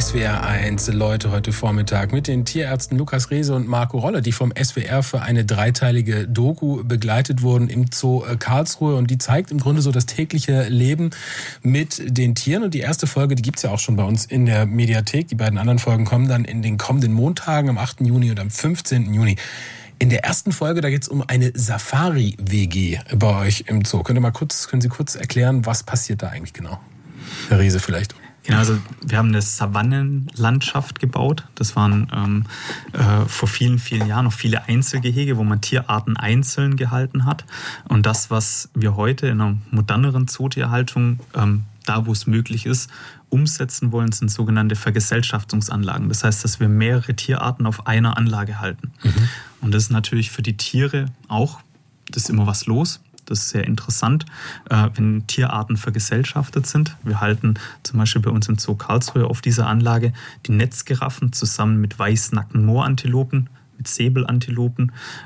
SWR1 Leute heute Vormittag mit den Tierärzten Lukas Rehse und Marco Rolle, die vom SWR für eine dreiteilige Doku begleitet wurden im Zoo Karlsruhe. Und die zeigt im Grunde so das tägliche Leben mit den Tieren. Und die erste Folge, die gibt's ja auch schon bei uns in der Mediathek. Die beiden anderen Folgen kommen dann in den kommenden Montagen am 8. Juni und am 15. Juni. In der ersten Folge, da geht es um eine Safari-WG bei euch im Zoo. Können Sie kurz erklären, was passiert da eigentlich genau? Herr Rehse vielleicht. Genau, also wir haben eine Savannenlandschaft gebaut. Das waren vor vielen, vielen Jahren noch viele Einzelgehege, wo man Tierarten einzeln gehalten hat. Und das, was wir heute in einer moderneren Zootierhaltung, da wo es möglich ist, umsetzen wollen, sind sogenannte Vergesellschaftungsanlagen. Das heißt, dass wir mehrere Tierarten auf einer Anlage halten. Mhm. Und das ist natürlich für die Tiere auch, das ist immer was los. Das ist sehr interessant, wenn Tierarten vergesellschaftet sind. Wir halten zum Beispiel bei uns im Zoo Karlsruhe auf dieser Anlage die Netzgiraffen zusammen mit weißnackten Moorantilopen, mit Säbelantilopen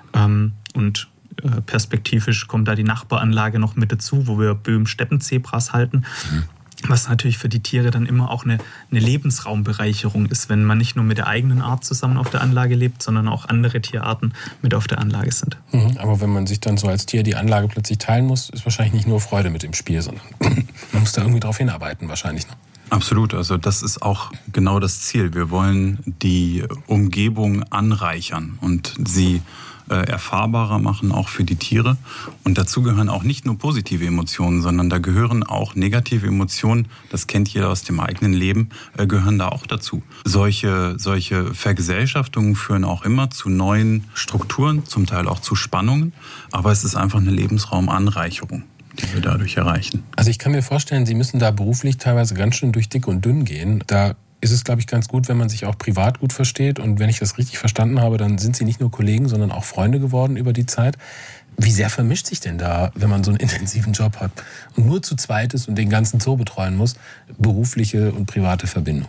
und perspektivisch kommt da die Nachbaranlage noch mit dazu, wo wir Böhm-Steppenzebras halten. Mhm. Was natürlich für die Tiere dann immer auch eine Lebensraumbereicherung ist, wenn man nicht nur mit der eigenen Art zusammen auf der Anlage lebt, sondern auch andere Tierarten mit auf der Anlage sind. Aber wenn man sich dann so als Tier die Anlage plötzlich teilen muss, ist wahrscheinlich nicht nur Freude mit dem Spiel, sondern man muss da irgendwie drauf hinarbeiten wahrscheinlich noch. Absolut, also das ist auch genau das Ziel. Wir wollen die Umgebung anreichern und sie erfahrbarer machen, auch für die Tiere. Und dazu gehören auch nicht nur positive Emotionen, sondern da gehören auch negative Emotionen, das kennt jeder aus dem eigenen Leben, gehören da auch dazu. Solche Vergesellschaftungen führen auch immer zu neuen Strukturen, zum Teil auch zu Spannungen, aber es ist einfach eine Lebensraumanreicherung, die wir dadurch erreichen. Also ich kann mir vorstellen, Sie müssen da beruflich teilweise ganz schön durch dick und dünn gehen. Da ist es, glaube ich, ganz gut, wenn man sich auch privat gut versteht. Und wenn ich das richtig verstanden habe, dann sind Sie nicht nur Kollegen, sondern auch Freunde geworden über die Zeit. Wie sehr vermischt sich denn da, wenn man so einen intensiven Job hat und nur zu zweit ist und den ganzen Zoo betreuen muss, berufliche und private Verbindung?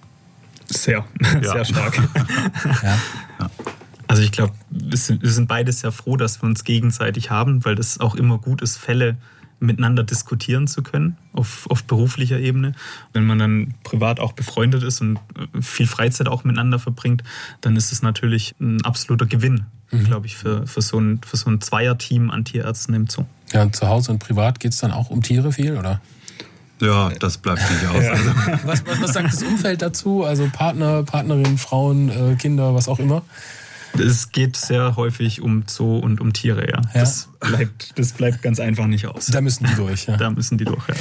Sehr stark. Ja. Also ich glaube, wir sind beide sehr froh, dass wir uns gegenseitig haben, weil das auch immer gut ist, Fälle miteinander diskutieren zu können auf beruflicher Ebene. Wenn man dann privat auch befreundet ist und viel Freizeit auch miteinander verbringt, dann ist es natürlich ein absoluter Gewinn, glaube ich, für so ein Zweierteam an Tierärzten im Zoo. Ja, und zu Hause und privat geht es dann auch um Tiere viel, oder? Ja, das bleibt nicht aus. Ja. Was sagt das Umfeld dazu? Also Partner, Partnerin, Frauen, Kinder, was auch immer? Es geht sehr häufig um Zoo und um Tiere, ja. Das bleibt ganz einfach nicht aus. Da müssen die durch, ja. Da müssen die durch, ja.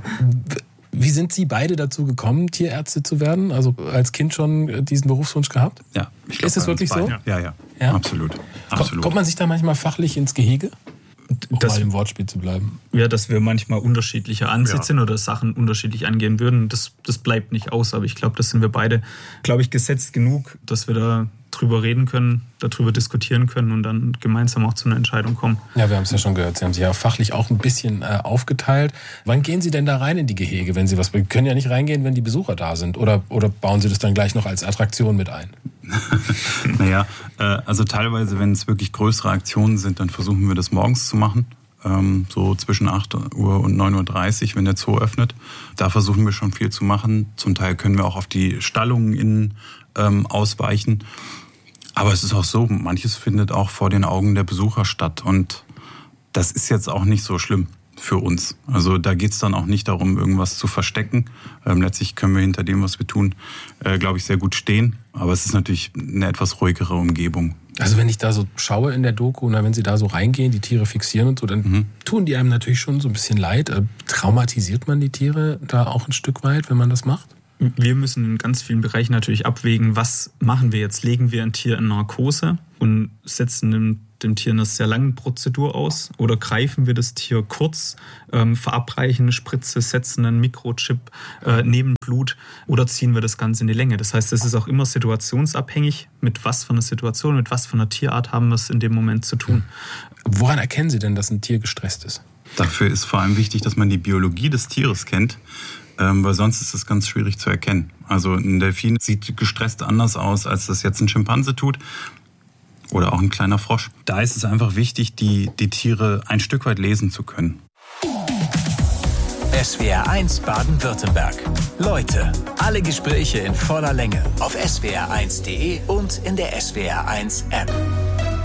Wie sind Sie beide dazu gekommen, Tierärzte zu werden? Also als Kind schon diesen Berufswunsch gehabt? Ja. Ich glaub, ist es wirklich so? Ja. Absolut. Kommt man sich da manchmal fachlich ins Gehege? Um mal im Wortspiel zu bleiben. Ja, dass wir manchmal unterschiedlicher Ansicht sind oder Sachen unterschiedlich angehen würden, das bleibt nicht aus. Aber ich glaube, das sind wir beide, gesetzt genug, dass wir da drüber reden können, darüber diskutieren können und dann gemeinsam auch zu einer Entscheidung kommen. Ja, wir haben es ja schon gehört. Sie haben sich ja fachlich auch ein bisschen aufgeteilt. Wann gehen Sie denn da rein in die Gehege, wenn Sie was... Wir können ja nicht reingehen, wenn die Besucher da sind. Oder bauen Sie das dann gleich noch als Attraktion mit ein? Naja, also teilweise, wenn es wirklich größere Aktionen sind, dann versuchen wir das morgens zu machen. So zwischen 8 Uhr und 9.30 Uhr, wenn der Zoo öffnet. Da versuchen wir schon viel zu machen. Zum Teil können wir auch auf die Stallungen innen ausweichen. Aber es ist auch so, manches findet auch vor den Augen der Besucher statt. Und das ist jetzt auch nicht so schlimm für uns. Also da geht es dann auch nicht darum, irgendwas zu verstecken. Letztlich können wir hinter dem, was wir tun, glaube ich, sehr gut stehen. Aber es ist natürlich eine etwas ruhigere Umgebung. Also wenn ich da so schaue in der Doku, wenn Sie da so reingehen, die Tiere fixieren und so, dann tun die einem natürlich schon so ein bisschen leid. Traumatisiert man die Tiere da auch ein Stück weit, wenn man das macht? Wir müssen in ganz vielen Bereichen natürlich abwägen, was machen wir jetzt? Legen wir ein Tier in Narkose und setzen dem Tier eine sehr lange Prozedur aus oder greifen wir das Tier kurz, verabreichen eine Spritze, setzen einen Mikrochip neben Blut oder ziehen wir das Ganze in die Länge. Das heißt, es ist auch immer situationsabhängig, mit was für einer Situation, mit was für einer Tierart haben wir es in dem Moment zu tun. Woran erkennen Sie denn, dass ein Tier gestresst ist? Dafür ist vor allem wichtig, dass man die Biologie des Tieres kennt. Weil sonst ist es ganz schwierig zu erkennen. Also ein Delfin sieht gestresst anders aus, als das jetzt ein Schimpanse tut oder auch ein kleiner Frosch. Da ist es einfach wichtig, die Tiere ein Stück weit lesen zu können. SWR1 Baden-Württemberg. Leute, alle Gespräche in voller Länge auf swr1.de und in der SWR1 App.